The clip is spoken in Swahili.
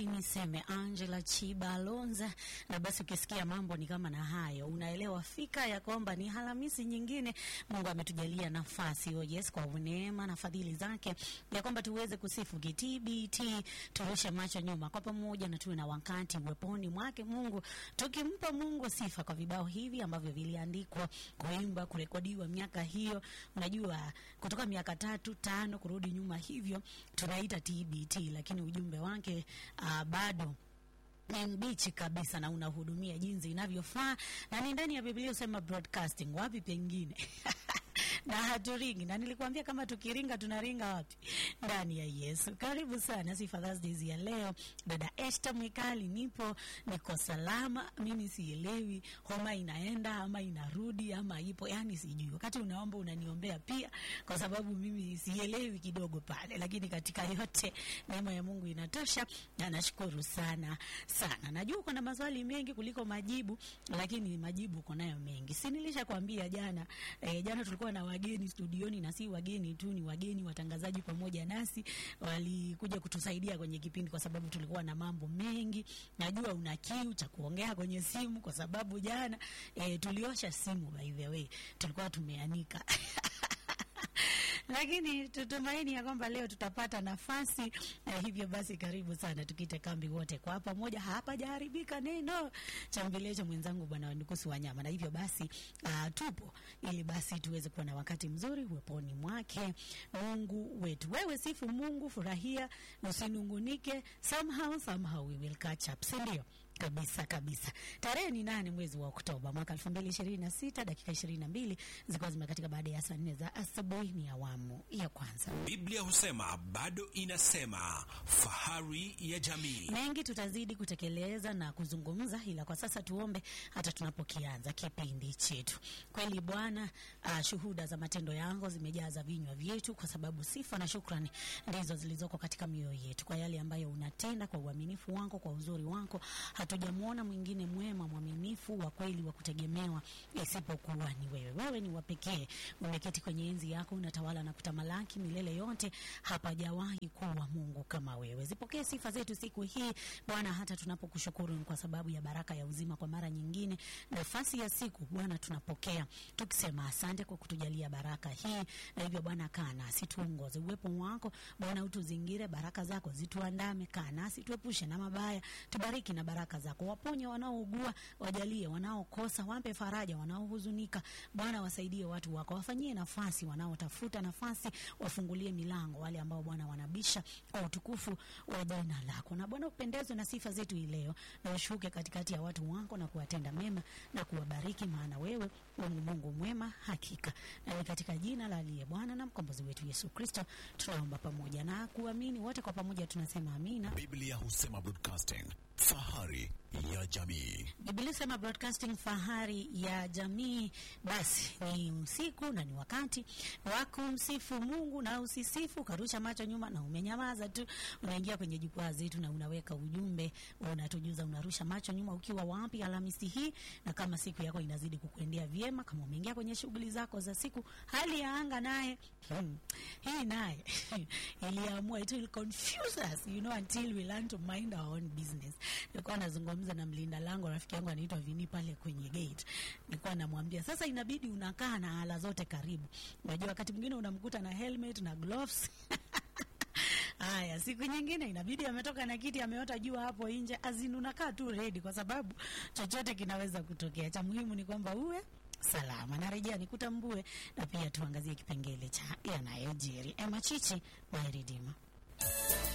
Niseme Angela Chibalonza. Na basi ukisikia mambo ni kama na hayo, unaelewa fika ya kwamba ni Alhamisi nyingine Mungu ametujalia nafasi, yes, kwa neema na fadhili zake ya kwamba tuweze kusifu TBT, turushe macho nyuma kwa pamoja na tuwe na wakati uweponi mwake Mungu, tukimpa Mungu sifa kwa vibao hivi ambavyo viliandikwa, kuimba, kurekodiwa miaka hiyo, unajua kutoka miaka 3-5 kurudi nyuma, hivyo tunaita TBT, lakini ujumbe wake bado ni mbichi kabisa na unahudumia jinsi inavyofaa, na ni ndani ya Biblia usema broadcasting, wapi pengine na haturingi, na nilikwambia kama tukiringa tunaringa wapi? Ndani ya Yesu. Karibu sana Sifa Thursdays ya leo. Dada Esther Mikali niko salama, mimi sielewi homa inaenda ama inarudi ama ipo, yani sijui. Wakati unaomba unaniombea pia, kwa sababu mimi sielewi kidogo pale, lakini katika yote neema ya Mungu inatosha, na nashukuru sana sana. Najua kuna maswali mengi kuliko majibu, lakini majibu uko nayo mengi. Si nilishakwambia jana, jana tulikuwa na wageni studioni, na si wageni tu, ni wageni watangazaji pamoja nasi walikuja kutusaidia kwenye kipindi, kwa sababu tulikuwa na mambo mengi. Najua una kiu cha kuongea kwenye simu, kwa sababu jana tuliosha simu, by the way tulikuwa tumeanika lakini tutumaini ya kwamba leo tutapata nafasi, hivyo basi karibu sana tukite kambi wote kwa pamoja. Hapa jaharibika neno chambilecho mwenzangu bwana Wandukusi Wanyama, na hivyo basi tupo ili basi tuweze kuwa na wakati mzuri uweponi mwake Mungu wetu. Wewe sifu Mungu, furahia, usinungunike, somehow we will catch up, si ndio? Kabisa. Tarehe ni 8 mwezi wa Oktoba mwaka 2026, dakika 22 zilikuwa zimekatika baada ya saa 4 za asubuhi. Ni awamu ya kwanza. Biblia husema, bado inasema, fahari ya jamii. Mengi tutazidi kutekeleza na kuzungumza, ila kwa sasa tuombe hata tunapokianza kipindi chetu. Kweli Bwana, shuhuda za matendo yako zimejaza vinywa vyetu, kwa sababu sifa na shukrani ndizo zilizoko katika mioyo yetu kwa yale ambayo unatenda, kwa uaminifu wako, kwa uzuri wako. Hatujamuona mwingine mwema, mwaminifu, wa kweli, wa kutegemewa isipokuwa ni wewe. Wewe ni wa pekee, umeketi kwenye enzi yako, unatawala na kutamalaki milele yote. Hapajawahi kuwa Mungu kama wewe. Zipokee sifa zetu siku hii Bwana, hata tunapokushukuru kwa sababu ya baraka ya uzima kwa mara nyingine. Nafasi ya siku Bwana tunapokea tukisema asante kwa kutujalia baraka hii, na hivyo Bwana kaa nasi, tuongoze. Uwepo wako Bwana utuzingire, baraka zako zituandame, kaa nasi, tuepushe na mabaya, tubariki na baraka zako. Waponye wanaougua, wajalie wanaokosa, wape faraja wanaohuzunika. Bwana wasaidie watu wako, wafanyie nafasi wanaotafuta nafasi, wafungulie milango wale ambao Bwana wanabisha, kwa utukufu wa jina lako. Na Bwana upendezwe na sifa zetu leo, na ushuke katikati ya watu wako na kuwatenda mema na kuwabariki, maana wewe ni Mungu mwema hakika. Na ni katika jina la aliye Bwana na mkombozi wetu Yesu Kristo tunaomba pamoja na kuamini, wote kwa pamoja tunasema amina. Biblia husema broadcasting, fahari ya jamii. Biblia sema broadcasting, fahari ya jamii. Basi ni usiku na ni wakati wa kumsifu Mungu, na usisifu karusha macho nyuma na umenyamaza tu. Unaingia kwenye jukwaa zetu na unaweka ujumbe, unatujuza unarusha macho nyuma ukiwa wapi Alhamisi hii, na kama siku yako inazidi kukuendea vyema, kama umeingia kwenye shughuli zako za siku. Hali ya anga naye hii naye iliamua, it will confuse us, until we learn to mind our own business. Nilikuwa nazungumza na mlinda lango, rafiki yangu anaitwa Vini, pale kwenye gate. Nilikuwa namwambia sasa inabidi unakaa na ala zote karibu. Unajua wakati mwingine unamkuta na helmet na gloves haya, siku nyingine inabidi ametoka na kiti ameota jua hapo nje, unakaa tu ready, kwa sababu chochote kinaweza kutokea. Cha muhimu ni kwamba uwe salama. Narejea nikutambue, na pia tuangazie kipengele cha yanayojiri. Emma Chichi, my redeemer.